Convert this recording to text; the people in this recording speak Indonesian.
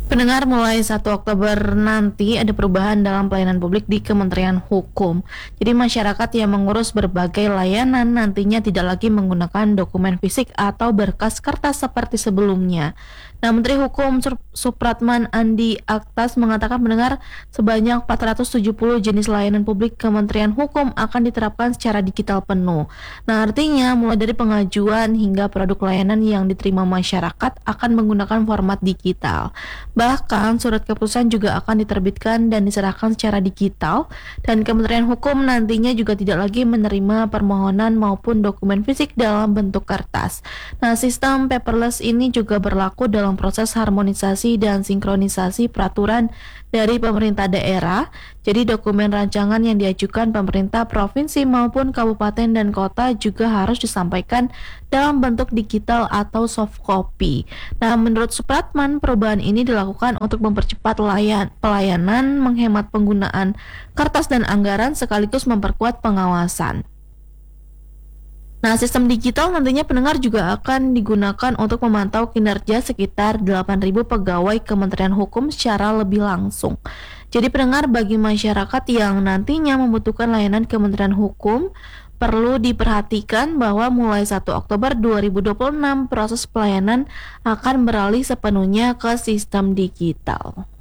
Pendengar, mulai 1 Oktober nanti ada perubahan dalam pelayanan publik di Kementerian Hukum. Jadi masyarakat yang mengurus berbagai layanan nantinya tidak lagi menggunakan dokumen fisik atau berkas kertas seperti sebelumnya. Nah, Menteri Hukum Supratman Andi Aktas mengatakan, pendengar, sebanyak 470 jenis layanan publik Kementerian Hukum akan diterapkan secara digital penuh. Nah, artinya mulai dari pengajuan hingga produk layanan yang diterima masyarakat akan menggunakan format digital. Bahkan surat keputusan juga akan diterbitkan dan diserahkan secara digital, dan Kementerian Hukum nantinya juga tidak lagi menerima permohonan maupun dokumen fisik dalam bentuk kertas. Nah, sistem paperless ini juga berlaku dalam proses harmonisasi dan sinkronisasi peraturan dari pemerintah daerah. Jadi dokumen rancangan yang diajukan pemerintah provinsi maupun kabupaten dan kota juga harus disampaikan dalam bentuk digital atau soft copy. Nah, menurut Supratman, perubahan ini dilakukan untuk mempercepat pelayanan, menghemat penggunaan kertas dan anggaran, sekaligus memperkuat pengawasan. Nah, sistem digital nantinya, pendengar, juga akan digunakan untuk memantau kinerja sekitar 8.000 pegawai Kementerian Hukum secara lebih langsung. Jadi pendengar, bagi masyarakat yang nantinya membutuhkan layanan Kementerian Hukum, perlu diperhatikan bahwa mulai 1 Oktober 2026 proses pelayanan akan beralih sepenuhnya ke sistem digital.